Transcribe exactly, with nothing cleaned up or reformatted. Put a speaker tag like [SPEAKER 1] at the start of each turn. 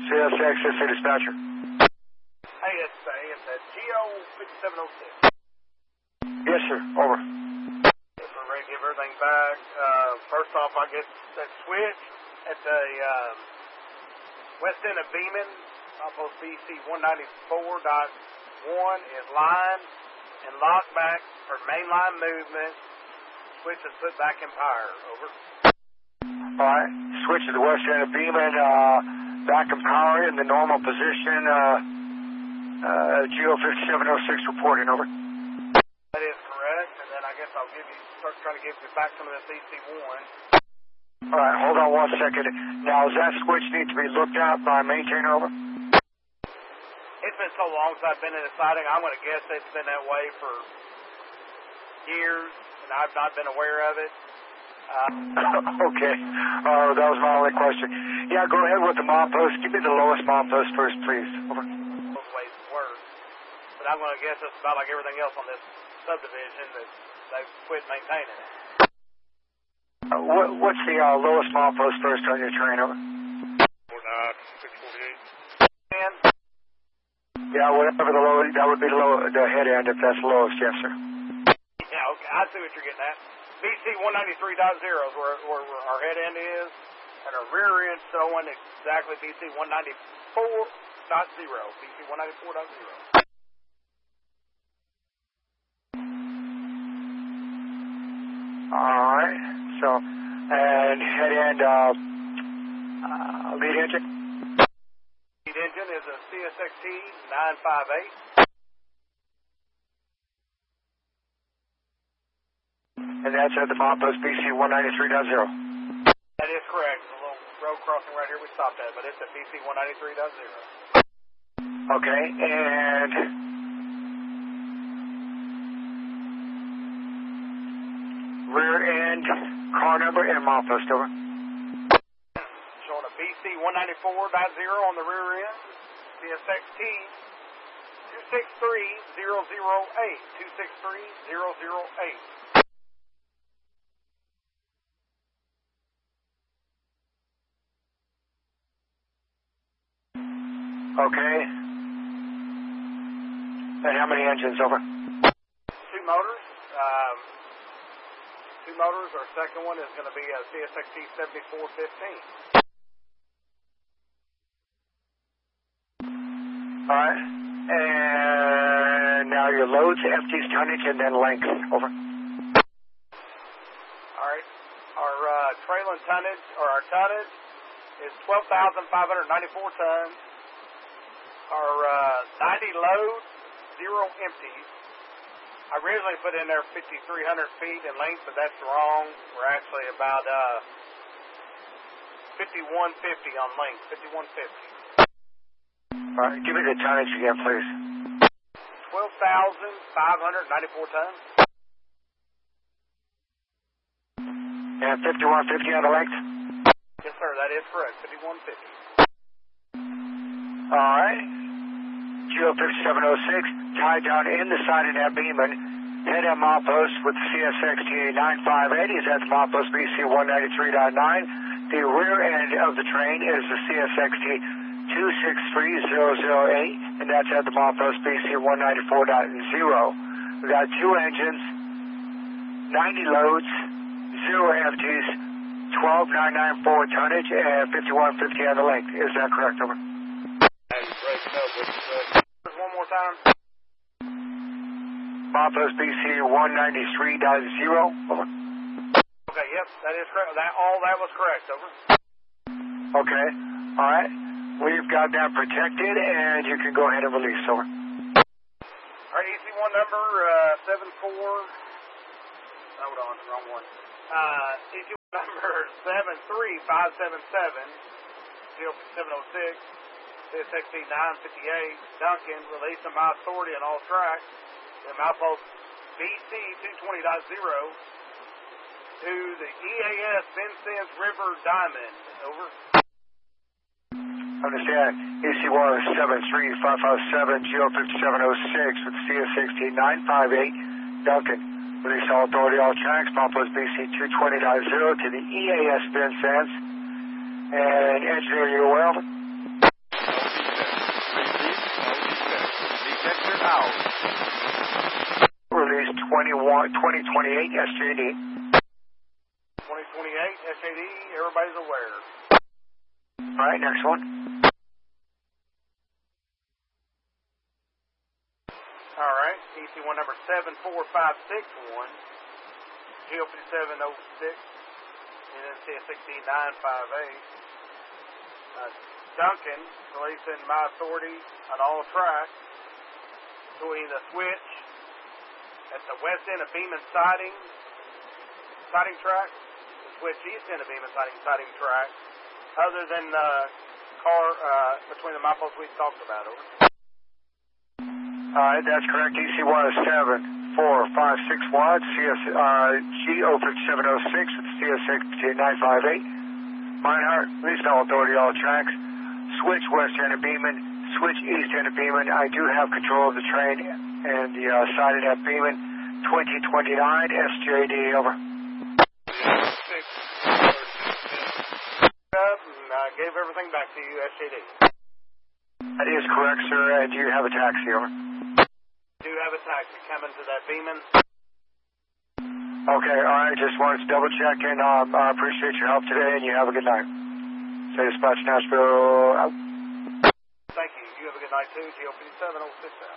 [SPEAKER 1] C S X, S A dispatcher.
[SPEAKER 2] Hey, it's, uh, it's uh, G O fifty-seven oh six.
[SPEAKER 1] Yes, sir. Over.
[SPEAKER 2] Yes, we're ready to give everything back. Uh, first off, I guess that switch at the uh, west end of Beeman, off of B C one ninety-four point one, is lined and locked back for mainline movement. Switch is put back in power. Over.
[SPEAKER 1] All right. Switch to the west end of Beeman, uh, back in power in the normal position. Uh, uh, G O fifty-seven oh six reporting. Over.
[SPEAKER 2] That is correct, and then I guess I'll give you, start trying to give you back some of this E C one.
[SPEAKER 1] All right, hold on one second. Now, does that switch need to be looked at by a maintainer? Over.
[SPEAKER 2] It's been so long since I've been in the siding, I'm going to guess it's been that way for years, and I've not been aware of it. Uh,
[SPEAKER 1] okay. Uh, that was my only question. Yeah, go ahead with the mile post. Give me the lowest mile post first, please. Over.
[SPEAKER 2] Both ways work. But I'm going to guess it's about like everything else on this subdivision that they've quit maintaining it.
[SPEAKER 1] Uh, what, what's the uh, lowest mile post first on your train? Over.
[SPEAKER 2] four nine six forty-eight. And?
[SPEAKER 1] Yeah, whatever the low, that would be the, low, the head end if that's the lowest, yes, sir.
[SPEAKER 2] Yeah, okay, I see what you're getting at. B C one ninety-three point zero is where, where, where our head end is, and our rear end showing exactly B C one ninety-four point zero. B C one ninety-four point zero.
[SPEAKER 1] All right. So, and head end, uh, uh, lead engine?
[SPEAKER 2] Lead engine is a C S X T nine five eight.
[SPEAKER 1] And that's at the mile post B C one ninety-three point zero.
[SPEAKER 2] That is correct. There's a little road crossing right here we stopped at, but it's at B C one ninety-three point zero.
[SPEAKER 1] Okay, and rear end, car number, and mile post. Over.
[SPEAKER 2] Showing a B C one ninety-four point zero on the rear end. C S X T two six three zero zero eight. two six three zero zero eight.
[SPEAKER 1] Okay. And how many engines? Over.
[SPEAKER 2] Two motors. Um, two motors. Our second one is going to be a C S X T seventy-four fifteen.
[SPEAKER 1] All right. And now your loads, empties, tonnage, and then length. Over.
[SPEAKER 2] All right. Our uh, trailing tonnage, or our tonnage, is twelve thousand five hundred ninety-four tons. Our uh, ninety loads, zero empties. I originally put in there fifty-three hundred feet in length, but that's wrong. We're actually about uh, fifty-one fifty on length, fifty-one fifty.
[SPEAKER 1] All right, give me the tonnage again, please.
[SPEAKER 2] twelve thousand five hundred ninety-four tons.
[SPEAKER 1] And fifty-one fifty on the length?
[SPEAKER 2] Yes, sir, that is correct, fifty-one fifty.
[SPEAKER 1] All right. G O fifty-seven oh six, tied down in the siding at Beeman. Head end mile post with the C S X T nine five eight is at the mile post B C one ninety-three point nine. The rear end of the train is the C S X T two six three zero zero eight, and that's at the mile post B C one ninety-four point zero. We've got two engines, ninety loads, zero empties, twelve thousand nine hundred ninety-four tonnage, and fifty-one fifty on the length. Is that correct, over?
[SPEAKER 2] That's great stuff. One more time.
[SPEAKER 1] Mile post B C one ninety-three point zero, over.
[SPEAKER 2] Okay, yep, that is correct. That, all that was correct, over.
[SPEAKER 1] Okay, all right. We've got that protected, and you can go ahead and release, over.
[SPEAKER 2] All right, E C one number uh, seven four. Hold on, wrong one. Uh, E C one number seven three five seven seven, G O seven oh six, C S X T nine fifty-eight, Duncan, releasing by authority on all tracks, and milepost B C two twenty point zero to the E A S Vincennes River Diamond, over.
[SPEAKER 1] Understand. E C one seven three five five seven, G O fifty-seven oh six with C S X T nine five eight, Duncan. Release all authority, all tracks, milepost B C two twenty point zero to the E A S Vincennes. And engineer, you well? out. Release twenty-one, twenty twenty-eight S J D.
[SPEAKER 2] twenty twenty-eight S J D, everybody's aware.
[SPEAKER 1] All right, next one.
[SPEAKER 2] All right, E C one number seven four five six one, G O fifty-seven oh six, and then C S sixteen nine five eight. Uh, Duncan, releasing my authority on all tracks between the switch at the west end of Beeman siding, siding track, the switch east end of Beeman siding, siding track, other than the car uh, between the mileposts we talked about. Over.
[SPEAKER 1] All right, that's correct. E C one is seven four five six one, C S, uh, G O fifty-seven oh six with C S sixteen nine five eight. Meinhardt, release all authority, all tracks. Switch west end of Beeman, switch east end of Beeman. I do have control of the train and the uh, siding at Beeman. twenty twenty-nine S J D, over.
[SPEAKER 2] Six. Up and uh, gave everything back to you, S J D.
[SPEAKER 1] That is correct, sir. And do you have a taxi, over?
[SPEAKER 2] Do have a taxi coming to that Beeman.
[SPEAKER 1] Okay, all right. Just wanted to double check, and um, I appreciate your help today, and you have a good night. Say dispatch Nashville out.
[SPEAKER 2] Thank you. You have a good night too. G O fifty-seven oh six out.